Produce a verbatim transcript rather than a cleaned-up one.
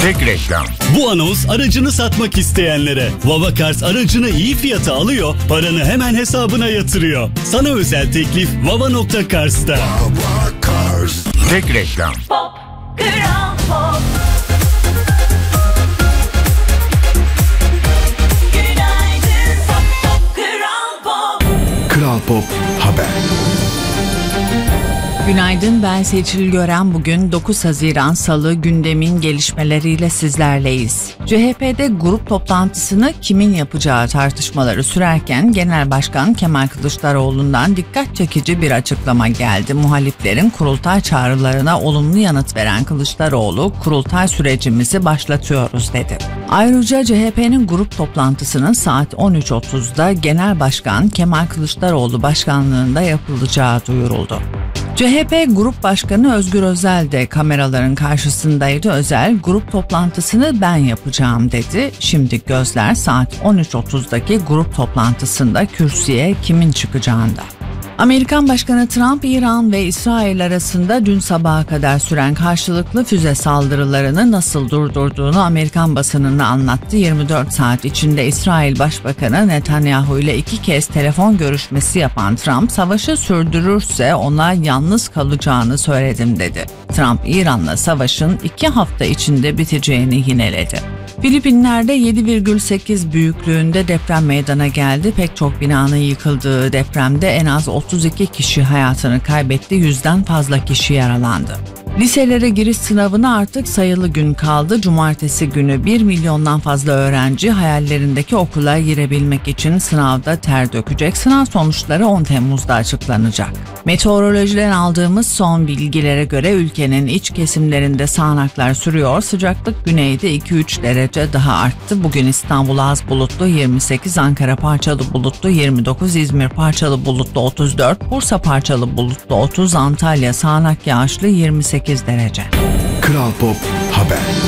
Tek reklam. Bu anons aracını satmak isteyenlere. Vavacars aracını iyi fiyata alıyor, paranı hemen hesabına yatırıyor. Sana özel teklif vava nokta cars'ta. Vavacars. Tek reklam. Pop, Kral Pop. Günaydın Pop, Pop, Kral Pop. Kral Pop Haber. Günaydın, ben Seçil Gören. Bugün dokuz Haziran Salı, gündemin gelişmeleriyle sizlerleyiz. C H P'de grup toplantısını kimin yapacağı tartışmaları sürerken Genel Başkan Kemal Kılıçdaroğlu'ndan dikkat çekici bir açıklama geldi. Muhaliflerin kurultay çağrılarına olumlu yanıt veren Kılıçdaroğlu, kurultay sürecimizi başlatıyoruz dedi. Ayrıca C H P'nin grup toplantısının saat on üç otuzda Genel Başkan Kemal Kılıçdaroğlu başkanlığında yapılacağı duyuruldu. C H P Grup Başkanı Özgür Özel de kameraların karşısındaydı. Özel, grup toplantısını ben yapacağım dedi. Şimdi gözler saat on üç otuzdaki grup toplantısında kürsüye kimin çıkacağında. Amerikan Başkanı Trump, İran ve İsrail arasında dün sabaha kadar süren karşılıklı füze saldırılarını nasıl durdurduğunu Amerikan basınına anlattı. yirmi dört saat içinde İsrail Başbakanı Netanyahu ile iki kez telefon görüşmesi yapan Trump, savaşı sürdürürse ona yalnız kalacağını söyledim dedi. Trump, İran'la savaşın iki hafta içinde biteceğini yineledi. Filipinler'de yedi virgül sekiz büyüklüğünde deprem meydana geldi. Pek çok binanın yıkıldığı depremde en az otuz iki kişi hayatını kaybetti, yüzden fazla kişi yaralandı. Liselere giriş sınavına artık sayılı gün kaldı. Cumartesi günü bir milyondan fazla öğrenci hayallerindeki okula girebilmek için sınavda ter dökecek. Sınav sonuçları on Temmuz'da açıklanacak. Meteorolojiden aldığımız son bilgilere göre ülkenin iç kesimlerinde sağanaklar sürüyor. Sıcaklık güneyde iki üç derece daha arttı. Bugün İstanbul az bulutlu yirmi sekiz, Ankara parçalı bulutlu yirmi dokuz, İzmir parçalı bulutlu otuz dört, Bursa parçalı bulutlu otuz, Antalya sağanak yağışlı yirmi sekiz derece. Kral Pop Haber.